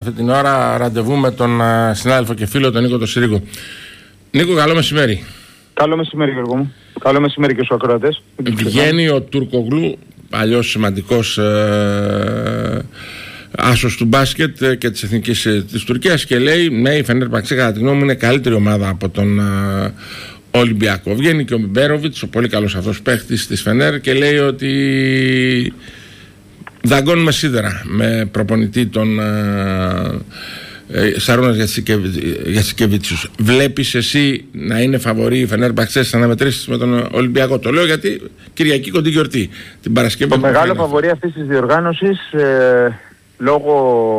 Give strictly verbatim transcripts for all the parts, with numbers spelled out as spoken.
Αυτή την ώρα ραντεβού με τον uh, συνάδελφο και φίλο τον Νίκο τον Συρίγο. Νίκο, καλό μεσημέρι. Καλό μεσημέρι, Γιώργο μου. Καλό μεσημέρι και στους ακροατές. Βγαίνει ο Τουρκογλου, παλιός σημαντικός ε, άσος του μπάσκετ ε, και της εθνικής ε, της Τουρκίας, και λέει ναι, η Φενέρμπαξε κατά τη γνώμη μου είναι καλύτερη ομάδα από τον ε, Ολυμπιακό. Βγαίνει και ο Μπιμπέροβιτς, ο πολύ καλός αυτός παίχτης της Φενέρ, και λέει ότι δαγκώνουμε σίδερα με προπονητή τον ε, ε, Σαρώνας Γιασικεβίτσιους. Βλέπεις εσύ να είναι φαβορί η Φενέρμπαξε να μετρήσεις με τον Ολυμπιακό? Το λέω γιατί Κυριακή κοντή γιορτή, την Παρασκευή. Το μεγάλο φαβορί αυτής της διοργάνωσης ε, λόγω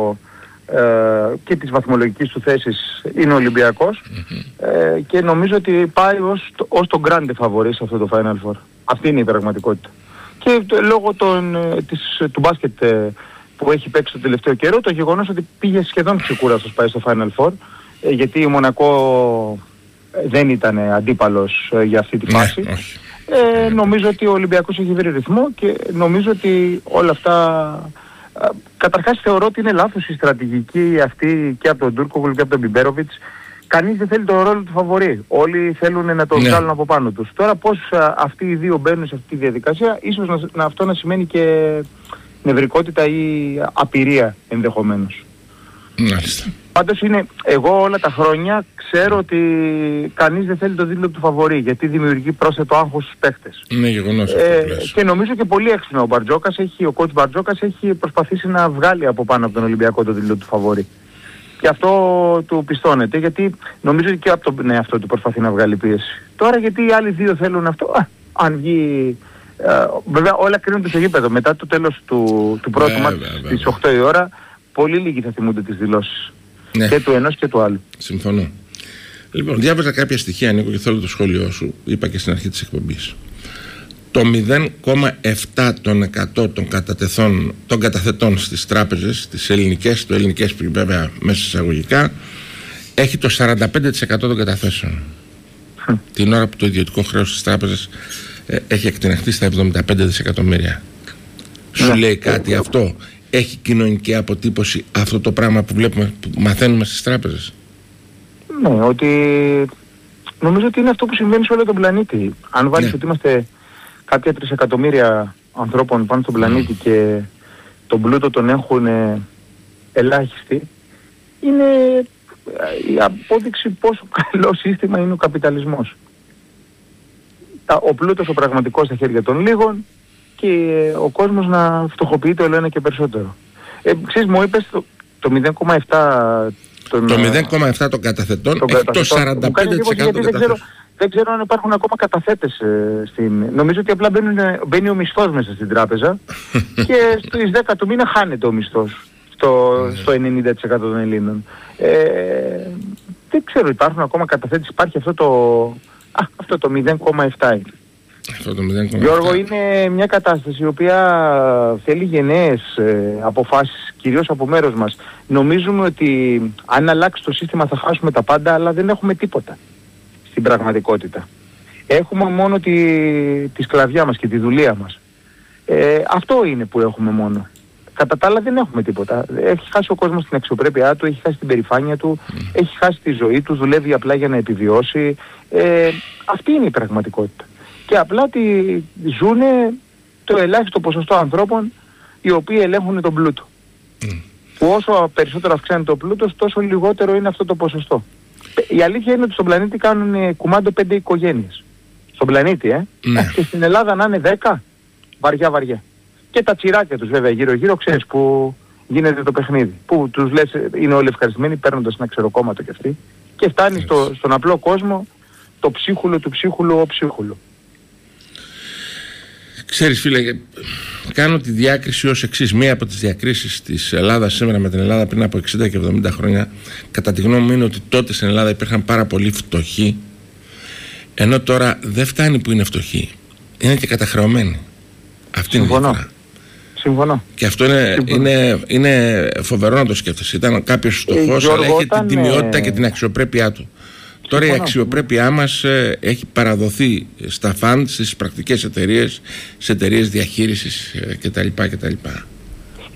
ε, και της βαθμολογικής του θέσης είναι ο Ολυμπιακός, mm-hmm. ε, και νομίζω ότι πάει ως, ως τον grande φαβορί σε αυτό το Final Four. Αυτή είναι η πραγματικότητα. Και το, λόγω των, της, του μπάσκετ ε, που έχει παίξει το τελευταίο καιρό, το γεγονός ότι πήγε σχεδόν ξεκούραστος πάει στο Final Four, ε, γιατί η Μονακό δεν ήταν αντίπαλος ε, για αυτή τη φάση. Ναι, ε, νομίζω ότι ο Ολυμπιακός έχει βρει ρυθμό και νομίζω ότι όλα αυτά... Ε, καταρχάς θεωρώ ότι είναι λάθος η στρατηγική αυτή και από τον Τούρκογλου και από τον Μπιμπέροβιτς. Κανείς δεν θέλει τον ρόλο του φαβορί. Όλοι θέλουν να τον βγάλουν, ναι, από πάνω τους. Τώρα πώς α, αυτοί οι δύο μπαίνουν σε αυτή τη διαδικασία, ίσως να, να αυτό να σημαίνει και νευρικότητα ή απειρία ενδεχομένως. Μάλιστα. Πάντως είναι, εγώ όλα τα χρόνια ξέρω ότι κανείς δεν θέλει τον τίτλο του φαβορί, γιατί δημιουργεί πρόσθετο άγχος στους παίχτες. Είναι γεγονός ε, αυτό. Και νομίζω και πολύ έξυπνο ο Μπαρτζόκας, έχει, ο coach Μπαρτζόκας έχει προσπαθήσει να βγάλει από πάνω από τον Ολυμπιακό τον τίτλο του φαβορί. Και αυτό του πιστώνεται, γιατί νομίζω ότι και από τον εαυτό του προσπαθεί να βγάλει πίεση. Τώρα γιατί οι άλλοι δύο θέλουν αυτό, α, αν βγει... Ε, βέβαια όλα κρίνονται στο γήπεδο. Μετά το τέλος του, του πρώτου yeah, μάτς στις οκτώ η ώρα, πολύ λίγοι θα θυμούνται τις δηλώσεις. Ναι. Και του ενός και του άλλου. Συμφωνώ. Λοιπόν, διάβαζα κάποια στοιχεία, Νίκο, και θέλω το σχόλιο σου. Είπα και στην αρχή της εκπομπής. Το μηδέν κόμμα επτά τοις εκατό των κατατεθών, των καταθετών στις τράπεζες, τις ελληνικές, το ελληνικές βέβαια μέσα εισαγωγικά, έχει το σαράντα πέντε τοις εκατό των καταθέσεων. Mm. Την ώρα που το ιδιωτικό χρέος στις τράπεζες ε, έχει εκτενεχθεί στα εβδομήντα πέντε δισεκατομμύρια. Mm. Σου λέει κάτι mm. αυτό? Έχει κοινωνική αποτύπωση αυτό το πράγμα που βλέπουμε, που μαθαίνουμε στις τράπεζες? Ναι, ότι νομίζω ότι είναι αυτό που συμβαίνει σε όλο τον πλανήτη. Αν βάλεις, ναι, ότι είμαστε κάποια τρισεκατομμύρια ανθρώπων πάνω στον πλανήτη, mm. και τον πλούτο τον έχουν ε, ελάχιστοι, είναι η απόδειξη πόσο καλό σύστημα είναι ο καπιταλισμός. Ο πλούτος ο πραγματικός στα χέρια των λίγων και ο κόσμος να φτωχοποιείται όλο ένα και περισσότερο. Ε, ξέρεις, μου είπες το, το μηδέν κόμμα επτά τον, το μηδέν κόμμα επτά των καταθετών τον έχει το σαράντα πέντε τοις εκατό των καταθέσεων. Δεν ξέρω αν υπάρχουν ακόμα καταθέτες ε, στην... Νομίζω ότι απλά μπαίνουν, μπαίνει ο μισθός μέσα στην τράπεζα και στις δέκα του μήνα χάνεται ο μισθός στο, στο ενενήντα τοις εκατό των Ελλήνων. Ε, δεν ξέρω, υπάρχουν ακόμα καταθέτες, υπάρχει αυτό το, α, αυτό το μηδέν κόμμα επτά. Αυτό το μηδέν κόμμα επτά. Γιώργο, είναι μια κατάσταση η οποία θέλει γενναίες ε, αποφάσεις, κυρίως από μέρος μας. Νομίζουμε ότι αν αλλάξει το σύστημα θα χάσουμε τα πάντα, αλλά δεν έχουμε τίποτα στην πραγματικότητα. Έχουμε μόνο τη, τη σκλαβιά μας και τη δουλεία μας. Ε, αυτό είναι που έχουμε μόνο. Κατά τα άλλα δεν έχουμε τίποτα. Έχει χάσει ο κόσμος την αξιοπρέπειά του, έχει χάσει την περηφάνεια του, mm. έχει χάσει τη ζωή του, δουλεύει απλά για να επιβιώσει. Ε, αυτή είναι η πραγματικότητα. Και απλά τη ζουνε το ελάχιστο ποσοστό ανθρώπων οι οποίοι ελέγχουν τον πλούτο. Mm. Που όσο περισσότερο αυξάνει το πλούτος, τόσο λιγότερο είναι αυτό το ποσοστό. Η αλήθεια είναι ότι στον πλανήτη κάνουν κουμάντο πέντε οικογένειες. Στον πλανήτη, ε. Mm. Και στην Ελλάδα να είναι δέκα, βαριά βαριά. Και τα τσιράκια τους βέβαια γύρω γύρω, ξέρεις που γίνεται το παιχνίδι. Που τους λες είναι όλοι ευχαριστημένοι παίρνοντας ένα ξεροκόμματο κι αυτοί. Και φτάνει στο, στον απλό κόσμο το ψίχουλο του ψίχουλου ο ψίχουλο. Ξέρεις φίλε, κάνω τη διάκριση ως εξής. Μία από τις διακρίσεις της Ελλάδας σήμερα με την Ελλάδα πριν από εξήντα και εβδομήντα χρόνια, κατά τη γνώμη μου, είναι ότι τότε στην Ελλάδα υπήρχαν πάρα πολλοί φτωχοί, ενώ τώρα δεν φτάνει που είναι φτωχοί, είναι και καταχρεωμένοι. Αυτή είναι η διαφορά. Συμφωνώ. Και αυτό είναι, είναι, είναι φοβερό να το σκέφτεσαι. Ήταν κάποιος φτωχός, ε, αλλά είχε την τιμιότητα ε... και την αξιοπρέπειά του. Τώρα η αξιοπρέπειά μας ε, έχει παραδοθεί στα φαντ, στις πρακτικές εταιρείες, σε εταιρείες διαχείρισης ε, κτλ. κτλ.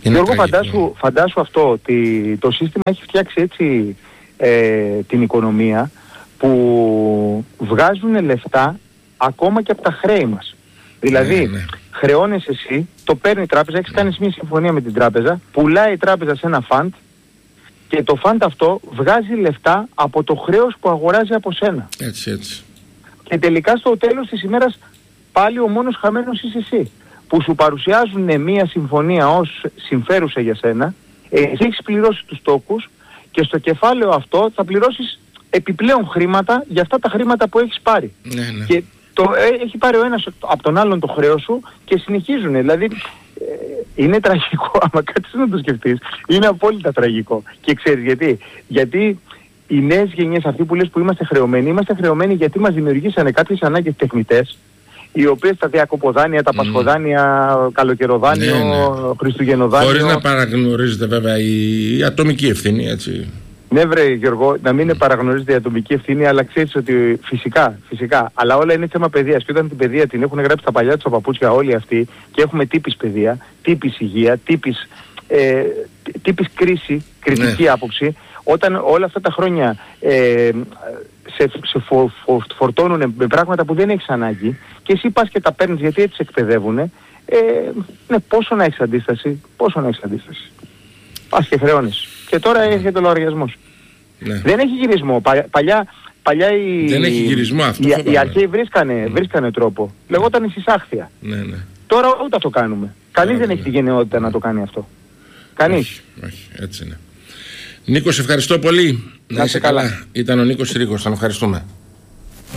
Γιώργο, φαντάσου, φαντάσου αυτό, ότι το σύστημα έχει φτιάξει έτσι ε, την οικονομία που βγάζουν λεφτά ακόμα και από τα χρέη μας. Δηλαδή, ναι, ναι. χρεώνεσαι εσύ, το παίρνει η τράπεζα, έχεις κάνει μια συμφωνία με την τράπεζα, πουλάει η τράπεζα σε ένα φαντ και το φαντ αυτό βγάζει λεφτά από το χρέος που αγοράζει από σένα. Έτσι, έτσι. Και τελικά στο τέλος της ημέρας πάλι ο μόνος χαμένος είσαι εσύ, που σου παρουσιάζουν μια συμφωνία ως συμφέρουσα για σένα, εσύ έχεις πληρώσει τους τόκους και στο κεφάλαιο αυτό θα πληρώσεις επιπλέον χρήματα για αυτά τα χρήματα που έχεις πάρει. Ναι, ναι. Και το, ε, έχει πάρει ο ένας από τον άλλον το χρέος σου και συνεχίζουν. Δηλαδή ε, είναι τραγικό, άμα κάτσεις να το σκεφτείς, είναι απόλυτα τραγικό. Και ξέρεις γιατί? Γιατί οι νέες γενιές, αυτοί που λες που είμαστε χρεωμένοι, είμαστε χρεωμένοι γιατί μας δημιουργήσανε κάποιες ανάγκες τεχνητές, οι οποίες τα διακοποδάνεια, τα πασχοδάνεια, mm. καλοκαιροδάνειο, ναι, ναι. χριστουγεννοδάνειο... Χωρίς να παραγνωρίζετε βέβαια η, η ατομική ευθύνη, έτσι. Ναι βρε Γιώργο, να μην mm. παραγνωρίζετε η ατομική ευθύνη, αλλά ξέρεις ότι φυσικά, φυσικά, αλλά όλα είναι θέμα παιδείας. Και όταν την παιδεία την έχουν γράψει τα παλιά τους παπούτσια όλοι αυτοί και έχουμε τύπης παιδεία, τύπης υγεία, τύπης, ε, τύπης κρίση, κριτική ναι. άποψη, όταν όλα αυτά τα χρόνια ε, σε, σε φο, φο, φορτώνουν με πράγματα που δεν έχεις ανάγκη και εσύ πας και τα παίρνεις γιατί έτσι σε εκπαιδεύουν, ε, ναι, πόσο να έχεις αντίσταση, πόσο να έχεις αντίσταση. Πας και χρεώνεις. Και τώρα έρχεται ο λογαριασμός. Ναι. Δεν έχει γυρισμό. Πα, παλιά, παλιά οι, δεν έχει γυρισμό αυτό. Οι, οι αρχαίοι βρίσκανε, mm. βρίσκανε τρόπο. Λεγόταν εισισάχθεια. Ναι, ναι. Τώρα ούτε αυτό κάνουμε. Κανείς δεν έχει τη γενναιότητα να το κάνει αυτό. Κανείς. Όχι, όχι, έτσι είναι. Νίκο, σε ευχαριστώ πολύ. Να είσαι καλά. καλά. Ήταν ο Νίκος Ρήγος, τον ευχαριστούμε.